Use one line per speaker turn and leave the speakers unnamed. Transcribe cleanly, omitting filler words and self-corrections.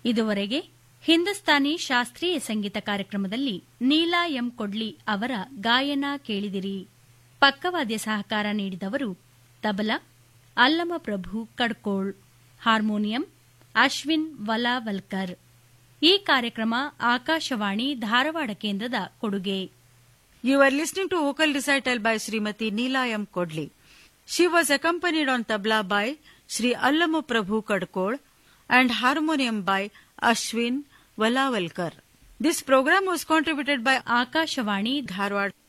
ಇದುವರೆಗೆ ಹಿಂದೂಸ್ತಾನಿ ಶಾಸ್ತ್ರೀಯ ಸಂಗೀತ ಕಾರ್ಯಕ್ರಮದಲ್ಲಿ ನೀಲಾ ಎಂ ಕೊಡ್ಲಿ ಅವರ ಗಾಯನ ಕೇಳಿದಿರಿ. ಪಕ್ಕವಾದ್ಯ ಸಹಕಾರ ನೀಡಿದವರು ತಬಲಾ ಅಲ್ಲಮಪ್ರಭು ಕಡ್ಕೋಳ್, ಹಾರ್ಮೋನಿಯಂ ಅಶ್ವಿನ್ ವಲಾವಲ್ಕರ್. ಈ ಕಾರ್ಯಕ್ರಮ ಆಕಾಶವಾಣಿ ಧಾರವಾಡ ಕೇಂದ್ರದ ಕೊಡುಗೆ.
You are listening to vocal recital by Srimati Neela M. Kodli. She was accompanied on tabla by Sri Allamaprabhu Kadkol and harmonium by Ashwin Valavalkar. This program was contributed by
Akashvani
Dharwad.